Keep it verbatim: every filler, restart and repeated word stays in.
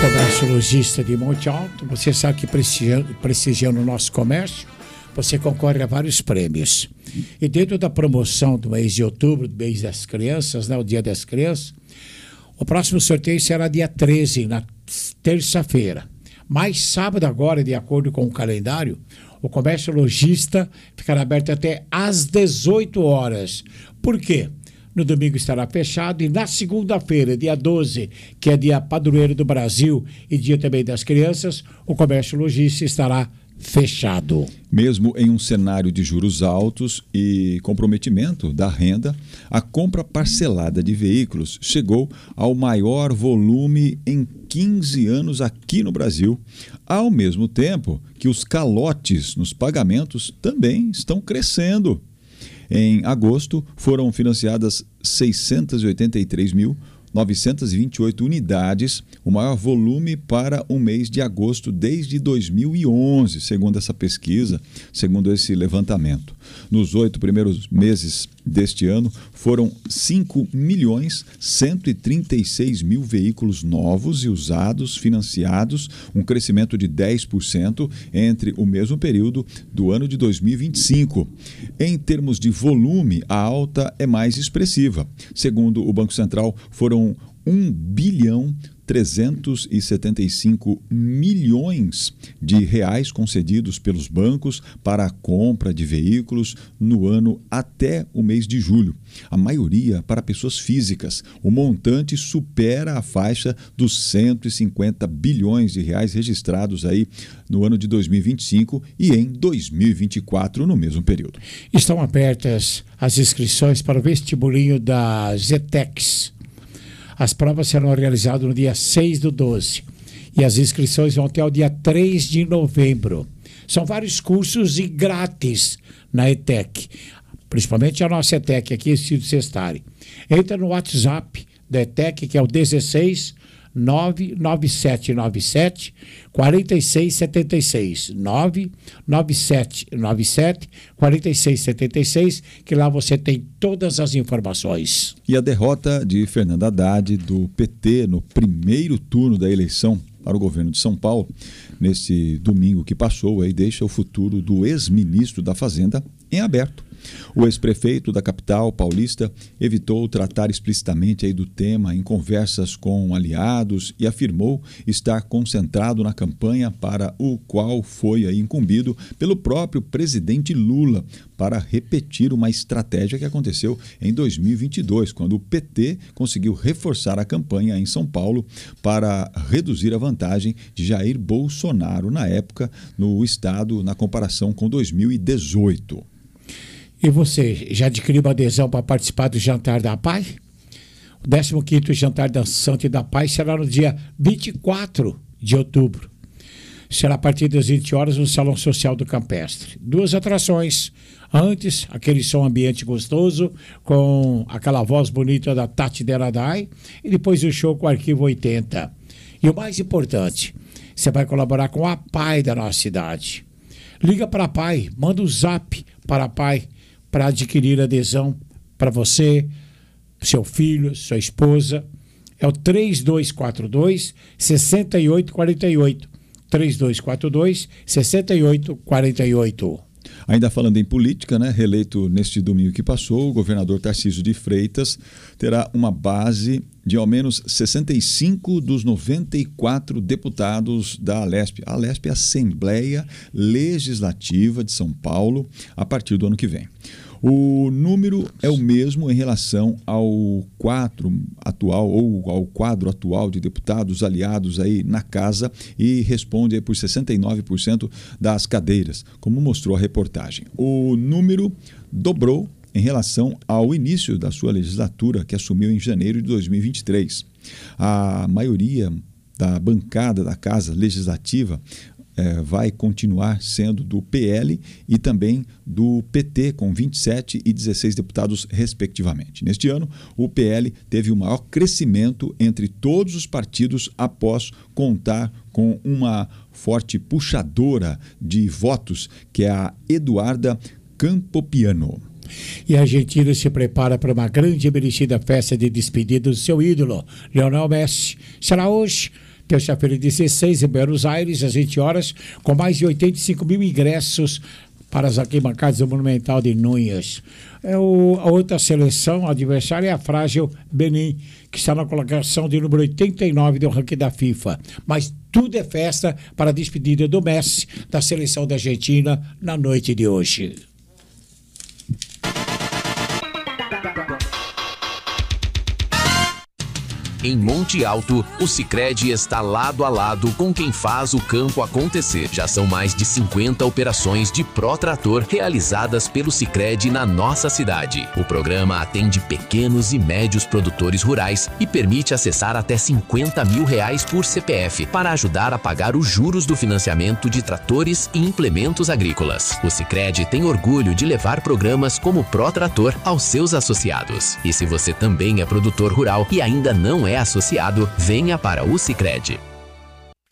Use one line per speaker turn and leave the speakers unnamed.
Comércio Logista de Monte Alto. Você sabe que prestigiando, prestigiando o nosso comércio, você concorre a vários prêmios. E dentro da promoção do mês de outubro, do mês das crianças, né, o Dia das Crianças, o próximo sorteio será dia treze, na terça-feira. Mas sábado agora, de acordo com o calendário, o Comércio Logista ficará aberto até às dezoito horas. Por quê? No domingo estará fechado e na segunda-feira, dia doze, que é dia padroeiro do Brasil e dia também das crianças, o Comércio Logista estará fechado.
Mesmo em um cenário de juros altos e comprometimento da renda, a compra parcelada de veículos chegou ao maior volume em quinze anos aqui no Brasil, ao mesmo tempo que os calotes nos pagamentos também estão crescendo. Em agosto, foram financiadas seiscentas e oitenta e três mil, novecentas e vinte e oito unidades, o maior volume para o mês de agosto desde dois mil e onze, segundo essa pesquisa, segundo esse levantamento. Nos oito primeiros meses deste ano, foram cinco milhões cento e trinta e seis mil veículos novos e usados financiados, um crescimento de dez por cento entre o mesmo período do ano de dois mil e vinte e cinco. Em termos de volume, a alta é mais expressiva. Segundo o Banco Central, foram um bilhão trezentos e setenta e cinco milhões de reais concedidos pelos bancos para a compra de veículos no ano até o mês de julho. A maioria para pessoas físicas. O montante supera a faixa dos cento e cinquenta bilhões de reais registrados aí no ano de dois mil e vinte e cinco e em dois mil e vinte e quatro, no mesmo período.
Estão abertas as inscrições para o vestibulinho da Zetex. As provas serão realizadas no dia seis do doze e as inscrições vão até o dia três de novembro. São vários cursos e grátis na ETEC, principalmente a nossa ETEC aqui, Instituto Sestari. Entra no WhatsApp da ETEC, que é o dezesseis nove nove sete nove sete quatro seis sete seis, nove nove sete nove sete quatro seis sete seis, que lá você tem todas as informações.
E a derrota de Fernando Haddad do P T no primeiro turno da eleição para o governo de São Paulo, nesse domingo que passou, aí deixa o futuro do ex-ministro da Fazenda em aberto. O ex-prefeito da capital paulista evitou tratar explicitamente aí do tema em conversas com aliados e afirmou estar concentrado na campanha para o qual foi aí incumbido pelo próprio presidente Lula para repetir uma estratégia que aconteceu em dois mil e vinte e dois, quando o P T conseguiu reforçar a campanha em São Paulo para reduzir a vantagem de Jair Bolsonaro na época no estado na comparação com dois mil e dezoito.
E você, já adquiriu uma adesão para participar do Jantar da Paz? O décimo quinto Jantar Dançante da Paz será no dia vinte e quatro de outubro. Será a partir das vinte horas no Salão Social do Campestre. Duas atrações. Antes, aquele som ambiente gostoso, com aquela voz bonita da Tati Deradai, e depois o show com o Arquivo oitenta. E o mais importante, você vai colaborar com a P A I da nossa cidade. Liga para a P A I, manda um zap para a P A I, para adquirir adesão para você, seu filho, sua esposa. É o três dois quatro dois, seis oito quatro oito. três dois quatro dois, seis oito quatro oito.
Ainda falando em política, né, reeleito neste domingo que passou, o governador Tarcísio de Freitas terá uma base de ao menos sessenta e cinco dos noventa e quatro deputados da Alesp. A Alesp é a Assembleia Legislativa de São Paulo, a partir do ano que vem. O número é o mesmo em relação ao quadro atual ou ao quadro atual de deputados aliados aí na casa e responde aí por sessenta e nove por cento das cadeiras, como mostrou a reportagem. O número dobrou em relação ao início da sua legislatura, que assumiu em janeiro de dois mil e vinte e três. A maioria da bancada da Casa Legislativa É, vai continuar sendo do P L e também do P T, com vinte e sete e dezesseis deputados, respectivamente. Neste ano, o P L teve o maior crescimento entre todos os partidos após contar com uma forte puxadora de votos, que é a Eduarda Campopiano.
E a Argentina se prepara para uma grande e merecida festa de despedida do seu ídolo, Lionel Messi. Será hoje, terça-feira, dezesseis, em Buenos Aires, às vinte horas, com mais de oitenta e cinco mil ingressos para as arquibancadas do Monumental de Núñez. É o, a outra seleção, a adversária, é a frágil Benin, que está na colocação de número oitenta e nove do ranking da FIFA. Mas tudo é festa para a despedida do Messi da seleção da Argentina na noite de hoje.
Em Monte Alto, o Sicredi está lado a lado com quem faz o campo acontecer. Já são mais de cinquenta operações de Protrator realizadas pelo Sicredi na nossa cidade. O programa atende pequenos e médios produtores rurais e permite acessar até cinquenta mil reais por C P F para ajudar a pagar os juros do financiamento de tratores e implementos agrícolas. O Sicredi tem orgulho de levar programas como Protrator aos seus associados. E se você também é produtor rural e ainda não é associado, venha para o Sicredi.